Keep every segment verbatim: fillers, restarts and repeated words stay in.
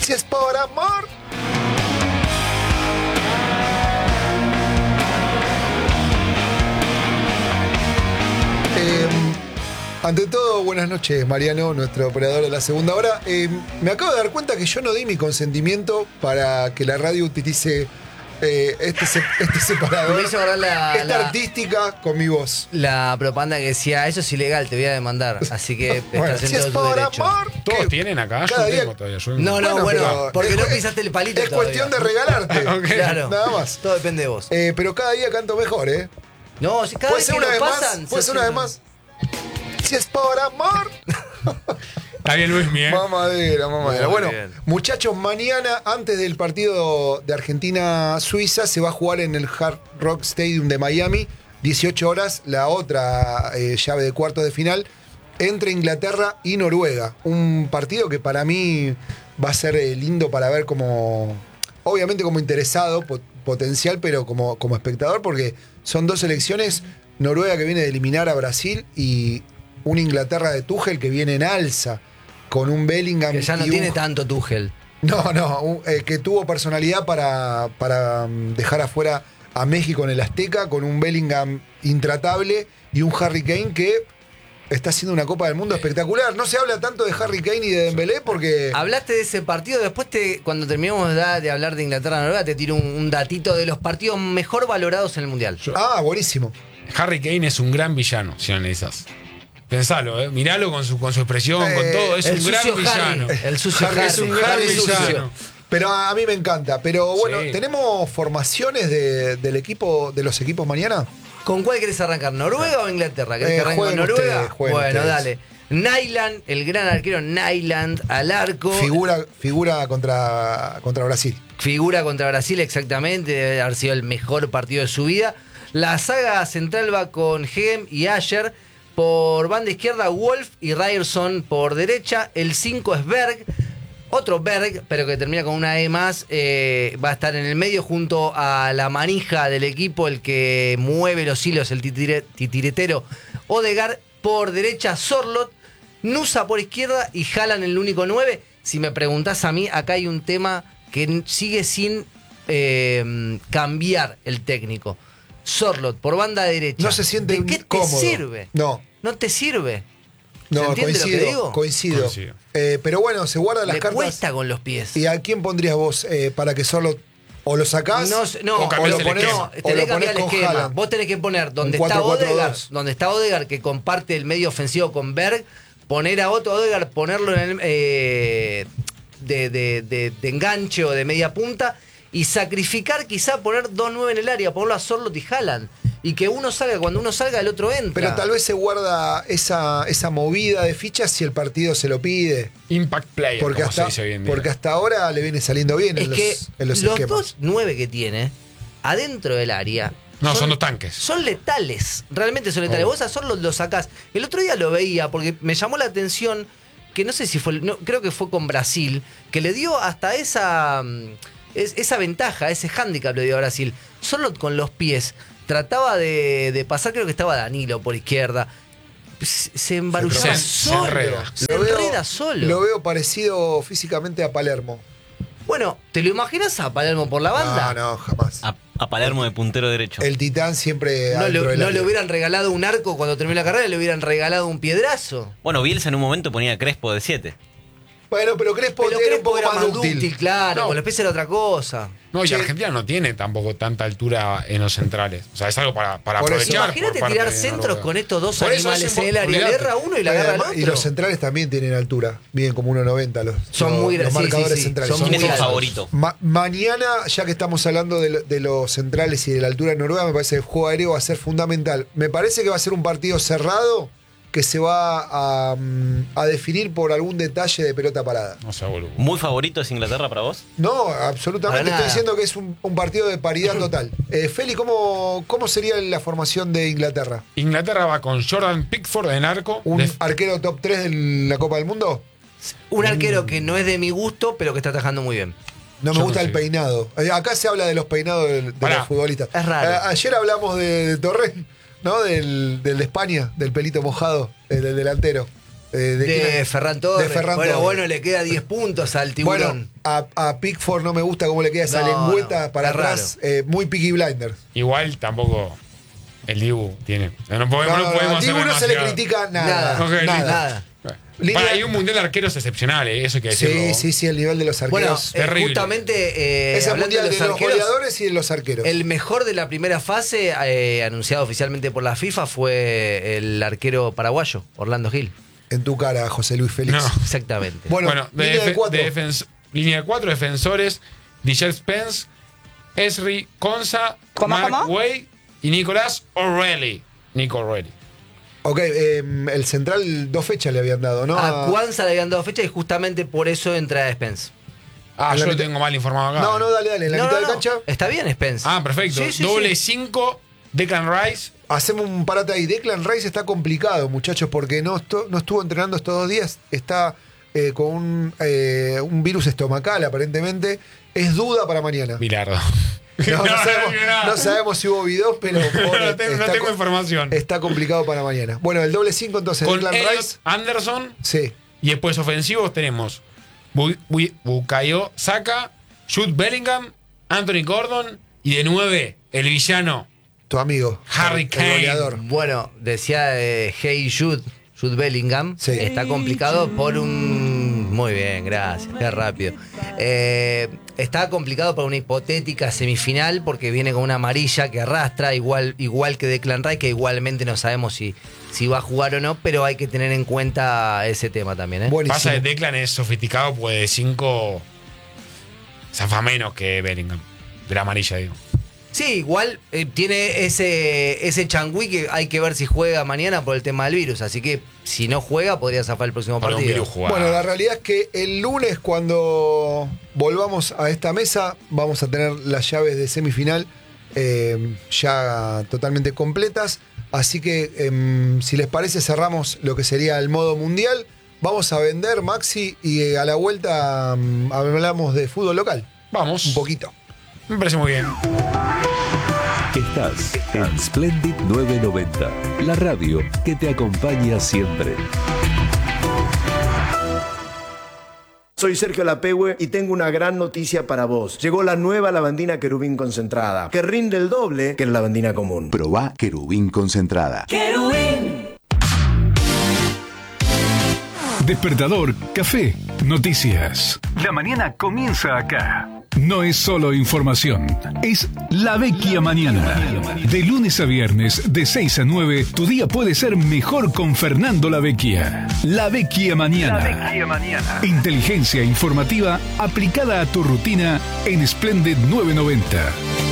Si es por amor. Eh, ante todo, buenas noches, Mariano, nuestro operador de la segunda hora. Eh, me acabo de dar cuenta que yo no di mi consentimiento para que la radio utilice eh, este, se, este separador, Me hizo acordar la, esta la, artística con mi voz. la propaganda que decía, eso es ilegal, te voy a demandar. Así que Bueno, estás si en es todo tu por derecho. amor. Todos que tienen acá, yo cada no día- tengo todavía. Yo No, no, Bueno, bueno, pero porque es no cu- pisaste el palito Es todavía. cuestión de regalarte. Ok. Claro, Nada más. todo depende de vos. Eh, pero cada día canto mejor, ¿eh? No, si cada ¿Puede vez ser que una lo vez pasan... más? ¿Puede se ser una vez hace- más? Si es por amor. Está bien, Luis Miguel. Mamadera, mamadera. Muy Bueno, bien. muchachos, mañana, antes del partido de Argentina-Suiza, se va a jugar en el Hard Rock Stadium de Miami, dieciocho horas, la otra eh, llave de cuartos de final, entre Inglaterra y Noruega. Un partido que para mí va a ser eh, lindo para ver como, obviamente como interesado, po- potencial, pero como, como espectador, porque son dos selecciones, Noruega que viene de eliminar a Brasil y una Inglaterra de Tuchel que viene en alza, con un Bellingham Que ya no y tiene un- tanto Tuchel. no, no, un- eh, que tuvo personalidad para, para mm, dejar afuera a México en el Azteca, con un Bellingham intratable y un Harry Kane que está haciendo una Copa del Mundo espectacular. No se habla tanto de Harry Kane y de Dembélé porque... Hablaste de ese partido, después te, cuando terminemos de, de hablar de Inglaterra-Noruega, te tiro un, un datito de los partidos mejor valorados en el Mundial. Ah, buenísimo. Harry Kane es un gran villano, si lo analizas. Pensalo, ¿eh? Miralo con su, con su expresión, Eh, con todo. Es el un gran sucio villano. Harry, el sucio Harry Harry, es un gran Harry villano. sucio. Pero a mí me encanta. Pero bueno, Sí. ¿tenemos formaciones de- del equipo, de los equipos mañana? ¿Con cuál querés arrancar? ¿Noruega o Inglaterra? ¿Querés Eh, que arranque con jueguen Noruega? ustedes, jueguen bueno, ustedes. dale. Nyland, el gran arquero Nyland al arco. Figura, figura contra, contra Brasil. Figura contra Brasil, exactamente. Debe haber sido el mejor partido de su vida. La saga central va con Hem y Asher. Por banda izquierda, Wolf y Ryerson por derecha. El cinco es Berg. Otro Berg, pero que termina con una E más. eh, va a estar en el medio junto a la manija del equipo, el que mueve los hilos, el titire- titiretero Odegaard. Por derecha, Sorloth. Nusa por izquierda y Haaland el único nueve. Si me preguntás a mí, acá hay un tema que n- sigue sin eh, cambiar el técnico. Sorloth por banda derecha. No se siente ¿De qué te cómodo. sirve? No. ¿No te sirve? ¿Se No, entiende lo coincido, que digo? coincido. Coincido. Eh, pero bueno, se guardan las Le cartas. cuesta con los pies. ¿Y a quién pondrías vos eh, para que solo o lo sacás No, no, O o cambiás lo el ponés, esquema. no, o tenés lo que cambiar el ponés con esquema. Haaland? Vos tenés que poner donde Un está cuatro cuatro Odegaard, dos. donde está Odegaard que comparte el medio ofensivo con Berg, poner a otro Odegaard, ponerlo en el eh, de, de- de- de enganche o de media punta y sacrificar quizá poner dos nueve en el área, ponerlo a Sorloth y Haaland. Y que uno salga, cuando uno salga el otro entra. Pero tal vez se guarda esa, esa movida de fichas si el partido se lo pide. Impact player, Porque como hasta, se dice hoy en día. porque hasta ahora le viene saliendo bien Es en los, que en los los esquemas. dos nueve que tiene adentro del área. No, son dos tanques. Son letales. Realmente son letales. Oh. Vos a Sorloth lo sacás. El otro día lo veía porque me llamó la atención que no sé si fue. No, creo que fue con Brasil. Que le dio hasta esa. mm, es- esa ventaja, ese hándicap le dio a Brasil. Sorloth con los pies. Trataba de, de pasar, creo que estaba Danilo por izquierda. Se se embarullaba Se- se solo. enreda. Se Lo veo- enreda solo. Lo veo parecido físicamente a Palermo. Bueno, ¿te lo imaginas a Palermo por la banda? No, no, jamás. A, a Palermo de puntero derecho. El Titán siempre No, adentro le, del no área. le hubieran regalado un arco cuando terminó la carrera, le hubieran regalado un piedrazo. Bueno, Bielsa en un momento ponía a Crespo de siete. Bueno, pero Crespo Pero era un Crespo poco era más dúctil. claro, No. con los pies era otra cosa. No, y Che. Argentina no tiene tampoco tanta altura en los centrales. O sea, es algo para, para Por eso- aprovechar. Imagínate por parte tirar de centros Noruega. con estos dos Por eso animales es en el área. Le olvidate. erra uno y la Y agarra al además- otro. y los centrales también tienen altura. Bien, como uno noventa los, Son los- muy los sí, sí, marcadores sí. centrales. Son Son ¿Quién muy es tu altos. favorito? Ma- mañana, ya que estamos hablando de, lo- de los centrales y de la altura de Noruega, me parece que el juego aéreo va a ser fundamental. Me parece que va a ser un partido cerrado que se va a, mm, a definir por algún detalle de pelota parada. No sé, boludo. ¿Muy favorito es Inglaterra para vos? No, absolutamente. Para Estoy nada. diciendo que es un, un partido de paridad total. Eh, Feli, ¿cómo, ¿cómo sería la formación de Inglaterra? Inglaterra va con Jordan Pickford en arco. ¿Un De- arquero top tres de la Copa del Mundo? Un arquero que no es de mi gusto, pero que está atajando muy bien. No me Yo gusta no el sé. peinado. Eh, Acá se habla de los peinados de, de Pará. los futbolistas. Es raro. Eh, ayer hablamos de, de Torres, ¿no? Del, del de España, del pelito mojado, el del delantero. Eh, ¿de De, quién es? Ferran Torres. De Ferran bueno, Torres. bueno, le queda diez puntos al Bueno, tiburón. a, a Pickford no me gusta cómo le queda esa No, lengüeta no, para es atrás. Eh, muy Peaky Blinders. Igual tampoco el Dibu tiene. No, no podemos, No, no no, no, podemos al Dibu hacer no se le demasiado. critica nada. Nada, Ok, nada. listo. Nada. Línea- Para, hay un mundial de arqueros excepcional, eh, eso hay que decirlo. Sí, sí, sí, el nivel de los Bueno, arqueros. eh, terrible. justamente eh, es el hablando mundial de de los los arqueros, goleadores y de los arqueros. el mejor de la primera fase, eh, anunciado oficialmente por la FIFA, fue el arquero paraguayo, Orlando Gil. En tu cara, José Luis Félix. No. Exactamente. Bueno, Bueno, de, línea de defe- cuatro. de defens- línea de cuatro defensores: Dijel Spence, Esri Konsa, ¿Cómo, Mark cómo? Way y Nicolás O'Reilly. Nico O'Reilly. Ok, eh, el central dos fechas le habían dado, ¿no? A Cuanza le habían dado fecha y justamente por eso entra Spence. Ah, En yo la lo mitad- tengo mal informado acá. No, no, dale, dale. En la No, mitad no, de no. cancha Está bien Spence. Ah, perfecto. Sí, sí, Doble sí. cinco, Declan Rice. hacemos un parate ahí. Declan Rice está complicado, muchachos, porque no, estu- no estuvo entrenando estos dos días. Está eh, con un, eh, un virus estomacal, aparentemente. Es duda para mañana. Bilardo. No, no, sabemos, no. no sabemos si hubo video, pero pobre, No tengo- no está tengo co- información. Está complicado para mañana. Bueno, el doble cinco entonces, Con Declan Elliot Rice. Anderson. Sí. Y después ofensivos tenemos Bu- Bu- Bukayo Saka, Jude Bellingham, Anthony Gordon y de nueve el villano Tu amigo. Harry el Kane. goleador. Bueno, decía eh, Hey Jude, Jude Bellingham. Sí. Está complicado por un... Muy bien, gracias, qué rápido. Eh, está complicado por una hipotética semifinal porque viene con una amarilla que arrastra, igual, igual que Declan Rice, que igualmente no sabemos si, si va a jugar o no, pero hay que tener en cuenta ese tema también. ¿eh? Buenísimo. Pasa que Declan es sofisticado, pues de cinco zafa menos que Bellingham. De la amarilla, digo. Sí, igual eh, tiene ese, ese changüí que hay que ver si juega mañana por el tema del virus. Así que si no juega, podría zafar el próximo Para un partido. virus jugado. Bueno, la realidad es que el lunes, cuando volvamos a esta mesa, vamos a tener las llaves de semifinal eh, ya totalmente completas. Así que, em, si les parece, cerramos lo que sería el modo mundial. Vamos a vender, Maxi, y eh, a la vuelta mm, hablamos de fútbol local. Vamos. Un poquito. Me parece muy bien. Estás en Splendid novecientos noventa, la radio que te acompaña siempre. Soy Sergio Lapehue y tengo una gran noticia para vos. Llegó la nueva lavandina querubín concentrada, que rinde el doble que la lavandina común. Probá querubín concentrada. Despertador, café, noticias. La mañana comienza acá. No es solo información, es La Vecchia Mañana. De lunes a viernes, de seis a nueve, tu día puede ser mejor con Fernando La Vecchia. La Vecchia Mañana. Inteligencia informativa aplicada a tu rutina en Splendid novecientos noventa.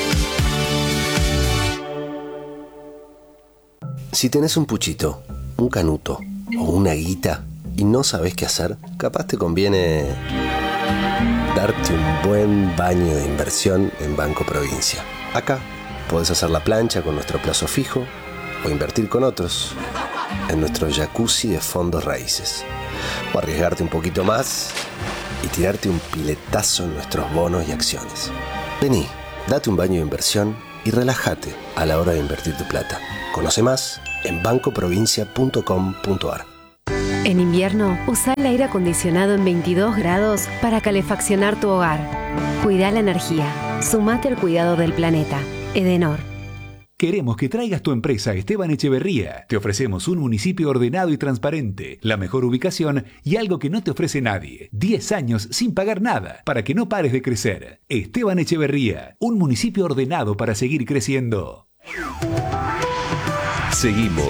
Si tenés un puchito, un canuto o una guita y no sabés qué hacer, capaz te conviene darte un buen baño de inversión en Banco Provincia. Acá podés hacer la plancha con nuestro plazo fijo o invertir con otros en nuestro jacuzzi de fondos raíces. O arriesgarte un poquito más y tirarte un piletazo en nuestros bonos y acciones. Vení, date un baño de inversión y relájate a la hora de invertir tu plata. Conoce más en banco provincia punto com punto ar. En invierno, usa el aire acondicionado en veintidós grados para calefaccionar tu hogar. Cuida la energía. Sumate al cuidado del planeta. Edenor. Queremos que traigas tu empresa a Esteban Echeverría. Te ofrecemos un municipio ordenado y transparente, la mejor ubicación y algo que no te ofrece nadie. diez años sin pagar nada, para que no pares de crecer. Esteban Echeverría, un municipio ordenado para seguir creciendo. Seguimos